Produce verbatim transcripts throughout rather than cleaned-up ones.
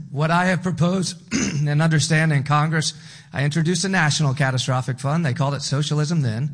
What I have proposed and understand in Congress, I introduced a national catastrophic fund. They called it socialism then.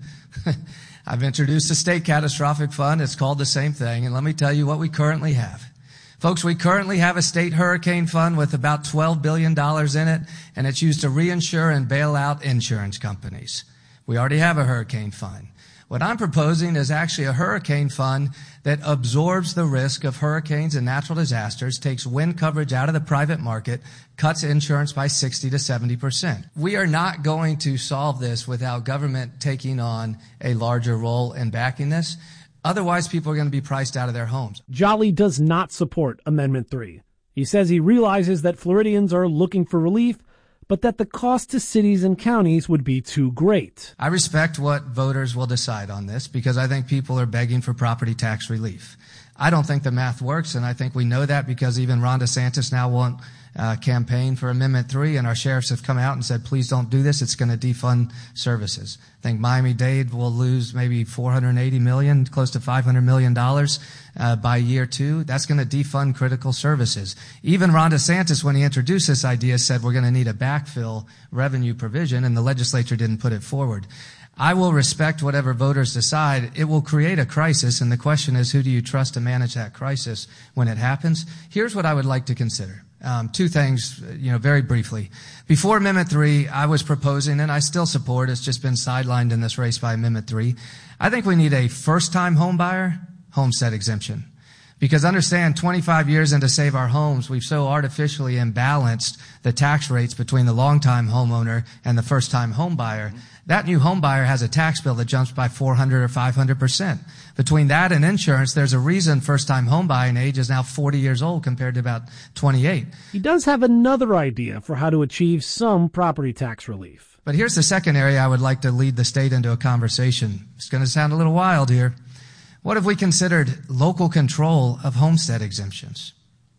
I've introduced a state catastrophic fund. It's called the same thing. And let me tell you what we currently have. Folks, we currently have a state hurricane fund with about twelve billion dollars in it, and it's used to reinsure and bail out insurance companies. We already have a hurricane fund. What I'm proposing is actually a hurricane fund that absorbs the risk of hurricanes and natural disasters, takes wind coverage out of the private market, cuts insurance by sixty to seventy percent. We are not going to solve this without government taking on a larger role in backing this. Otherwise, people are going to be priced out of their homes. Jolly does not support Amendment three. He says he realizes that Floridians are looking for relief, but that the cost to cities and counties would be too great. I respect what voters will decide on this because I think people are begging for property tax relief. I don't think the math works, and I think we know that because even Ron DeSantis now won't uh, campaign for Amendment three, and our sheriffs have come out and said, please don't do this. It's going to defund services. I think Miami-Dade will lose maybe four hundred eighty million dollars, close to five hundred million dollars uh, by year two. That's going to defund critical services. Even Ron DeSantis, when he introduced this idea, said we're going to need a backfill revenue provision, and the legislature didn't put it forward. I will respect whatever voters decide. It will create a crisis, and the question is, who do you trust to manage that crisis when it happens? Here's what I would like to consider. Um, two things, you know, very briefly. Before Amendment three, I was proposing, and I still support, it's just been sidelined in this race by Amendment three. I think we need a first-time home buyer homestead exemption. Because understand, twenty-five years into Save Our Homes, we've so artificially imbalanced the tax rates between the long-time homeowner and the first-time home buyer. That new home buyer has a tax bill that jumps by four hundred or five hundred percent. Between that and insurance, there's a reason first-time home buying age is now forty years old compared to about twenty-eight. He does have another idea for how to achieve some property tax relief. But here's the second area I would like to lead the state into a conversation. It's going to sound a little wild here. What if we considered local control of homestead exemptions?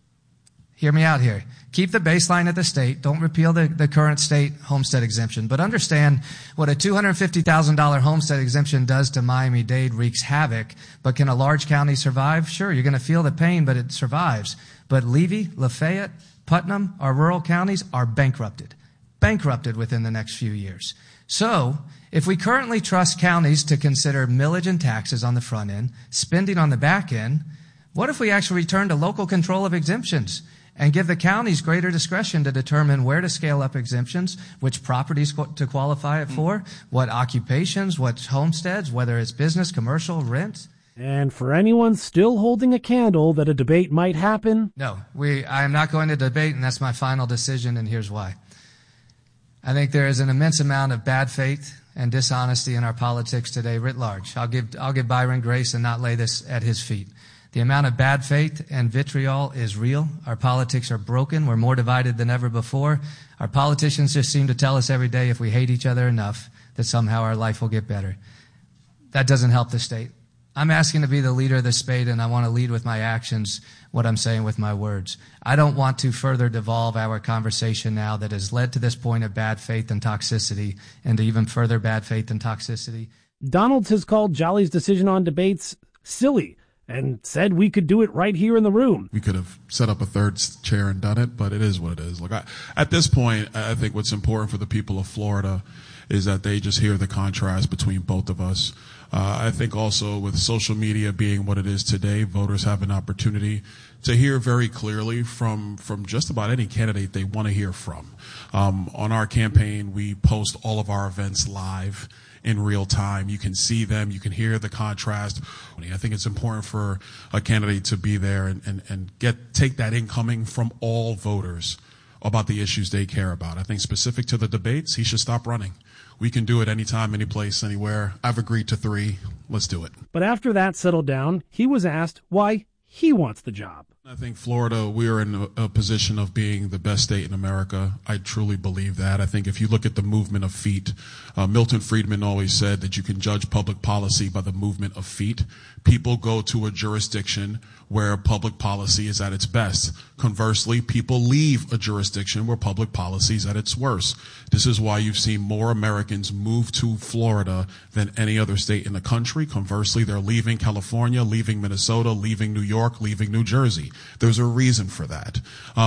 Hear me out here. Keep the baseline at the state. Don't repeal the, the current state homestead exemption. But understand what a two hundred fifty thousand dollars homestead exemption does to Miami-Dade wreaks havoc. But can a large county survive? Sure, you're going to feel the pain, but it survives. But Levy, Lafayette, Putnam, our rural counties are bankrupted. Bankrupted within the next few years. So, if we currently trust counties to consider millage and taxes on the front end, spending on the back end, what if we actually return to local control of exemptions and give the counties greater discretion to determine where to scale up exemptions, which properties to qualify it for, what occupations, what homesteads, whether it's business, commercial, rent? And for anyone still holding a candle that a debate might happen? No, we, I am not going to debate, and that's my final decision, and here's why. I think there is an immense amount of bad faith and dishonesty in our politics today writ large. I'll give, I'll give Byron grace and not lay this at his feet. The amount of bad faith and vitriol is real. Our politics are broken. We're more divided than ever before. Our politicians just seem to tell us every day if we hate each other enough that somehow our life will get better. That doesn't help the state. I'm asking to be the leader of the state, and I want to lead with my actions what I'm saying with my words. I don't want to further devolve our conversation now that has led to this point of bad faith and toxicity into even further bad faith and toxicity. Donalds has called Jolly's decision on debates silly and said we could do it right here in the room. We could have set up a third chair and done it, but it is what it is. Look, I, at this point, I think what's important for the people of Florida is that they just hear the contrast between both of us. Uh, I think also with social media being what it is today, voters have an opportunity to hear very clearly from, from just about any candidate they want to hear from. Um, on our campaign, we post all of our events live in real time. You can see them. You can hear the contrast. I think it's important for a candidate to be there and, and, and get, take that incoming from all voters about the issues they care about. I think specific to the debates, he should stop running. We can do it anytime, any place, anywhere. I've agreed to three. Let's do it. But after that settled down, he was asked why he wants the job. I think Florida, we are in a, a position of being the best state in America. I truly believe that. I think if you look at the movement of feet, uh, Milton Friedman always said that you can judge public policy by the movement of feet. People go to a jurisdiction where public policy is at its best. Conversely, people leave a jurisdiction where public policy is at its worst. This is why you've seen more Americans move to Florida than any other state in the country. Conversely, they're leaving California, leaving Minnesota, leaving New York, leaving New Jersey. There's a reason for that. Um,